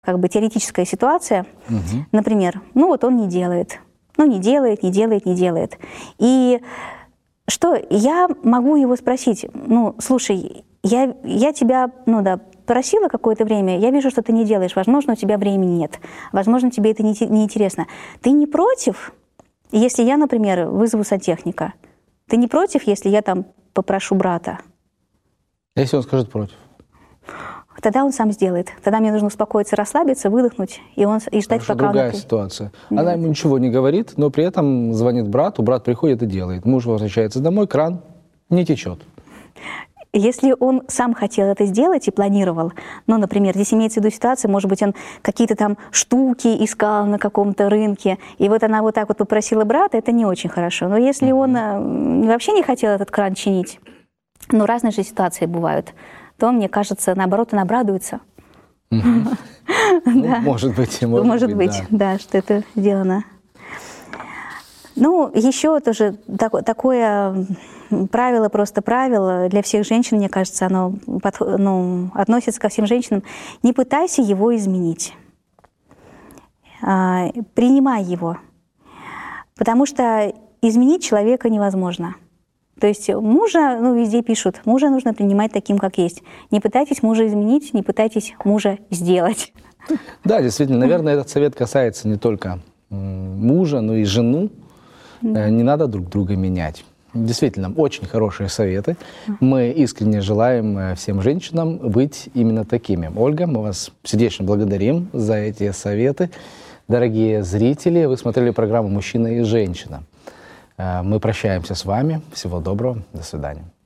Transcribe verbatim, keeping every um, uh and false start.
как бы теоретическая ситуация. Угу. Например, ну вот он не делает. Ну не делает, не делает, не делает. И что, я могу его спросить, ну, слушай, я, я тебя, ну да, просила какое-то время, я вижу, что ты не делаешь, возможно, у тебя времени нет, возможно, тебе это не, не интересно. Ты не против, если я, например, вызову сантехника? Ты не против, если я там попрошу брата? Если он скажет против? Тогда он сам сделает. Тогда мне нужно успокоиться, расслабиться, выдохнуть и, он, и ждать, Хорошо, пока другая он... ситуация. Нет. Она ему ничего не говорит, но при этом звонит брату, брат приходит и делает. Муж возвращается домой, кран не течет. Если он сам хотел это сделать и планировал, ну, например, здесь имеется в виду ситуация, может быть, он какие-то там штуки искал на каком-то рынке, и вот она вот так вот попросила брата, это не очень хорошо. Но если он э, вообще не хотел этот кран чинить, ну, разные же ситуации бывают, то, мне кажется, наоборот, он обрадуется. Может быть, может быть, да, что это сделано. Ну, еще тоже такое правило, просто правило для всех женщин, мне кажется, оно ну, относится ко всем женщинам. Не пытайся его изменить. Принимай его. Потому что изменить человека невозможно. То есть мужа, ну, везде пишут, мужа нужно принимать таким, как есть. Не пытайтесь мужа изменить, не пытайтесь мужа сделать. Да, действительно, наверное, этот совет касается не только мужа, но и жену. Да. Не надо друг друга менять. Действительно, очень хорошие советы. Мы искренне желаем всем женщинам быть именно такими. Ольга, мы вас сердечно благодарим за эти советы. Дорогие зрители, вы смотрели программу «Мужчина и женщина». Мы прощаемся с вами. Всего доброго. До свидания.